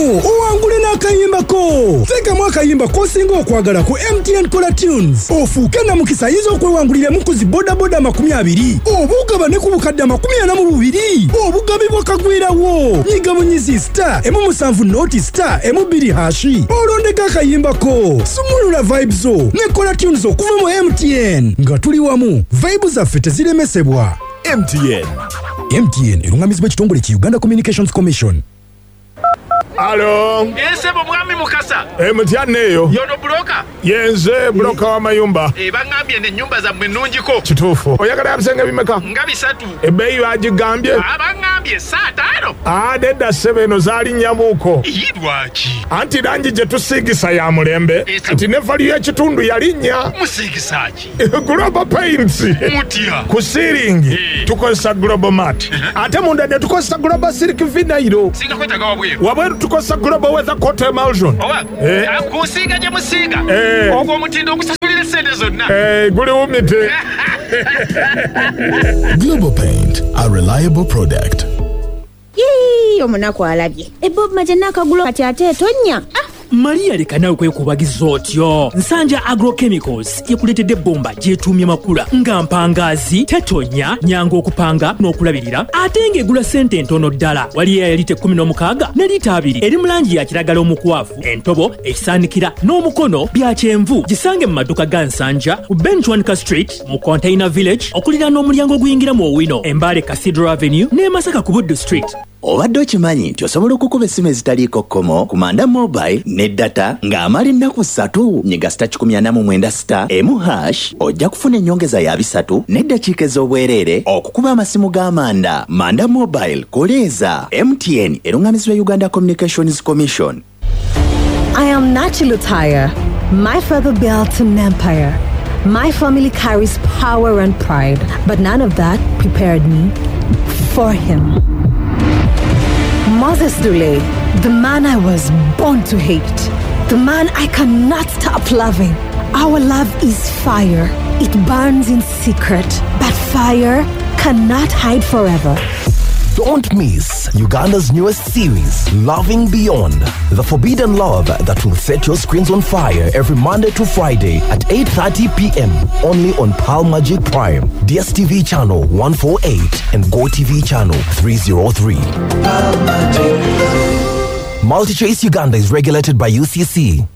owangule n'akayimbako. Teekamu akayimba k'osinga okwagala ku MTN Color Tunes. Ofuuke na mukisa ayinza okwewanguliramu ku zi bodaboda 20 oba ogabane ku bukadde 42 obugabibwa kagwirawo. Nyiga munyizi *7 olondeka akayimbako. Sumulula vibes zo ne Color Tunes okuva mu MTN. Nga tuli wamu, vibe zaffe teziremesebwa. MTN erungamizibwa ekitongole ki Uganda Communications Commission. Alo. Ensebo mwami Mukasa. Mutyaneyo. Yono broka. Yenze broka wa mayumba. Bangambye ne nyumba za mwenungiko. Kituufu. Oyagala yabisenge bimeka? Nga 3. Ebbeeyi bagigambye? Bangambye 5. Nedda 7 zaali nyabuuko. Yidwaki. Anti langi gye tusiigisa ya mulembe. Anti ne vali y'ekitundu yalinnya. Musiigisaki. Global Paints. Mutya. Ku ceiling tukozesa Global Mat. Ate munda ne tukozesa Global Silk Vinyl. Singa kwetaga wabweru. Wabweru tukozesa Global Weather Coat Emulsion. Owa. Kusiiga gye musiiga. Ogwo omutindo ogusasulira sente zonna. Guli wumite. Global Paint, a reliable product. Omunaku alabye. Bob Majana akagulo kati ate tonya. Maria leka nawe kwekubagiza otyo. Nsanja Agrochemicals yekuletedde bomba gyetumye makula nga mpangazi tetonya nyango okupanga n'okulabirira ate ng'egula sente ntono ddala. Waliyo ya lita 16 ne lita 2 eri mu langi ya kiragala omukwafu, entobo, ekisaanikira n'omukono bya kyenvu. Gisange mu maduka ga Nsanja ku Benchwanka Street mu Container Village okulira n'omulyango oguyingira mu Owino, Embale Cathedral Avenue ne Masaka ku Buddu Street. Obadde okimanyi nti osobola okukuba essimu ezitaliiko kkomo ku Manda Mobile ne data ng'amala ennaku 3 nyiga *180*1# ojja kufuna ennyongeza ya 3 n'eddakiika ez'obwereere okukuba amasimu g'Amanda. Manda Mobile koleeza. MTN erungamizibwa Uganda Communications Commission. I am Nachi Lutaya. My father built an empire. My family carries power and pride, but none of that prepared me for him. Moses Dule, the man I was born to hate, the man I cannot stop loving. Our love is fire. It burns in secret, but fire cannot hide forever. Don't miss Uganda's newest series, Loving Beyond, the forbidden love that will set your screens on fire every Monday to Friday at 8:30 p.m. only on Pal Magic Prime, DSTV channel 148 and GoTV channel 303. MultiChoice Uganda is regulated by UCC.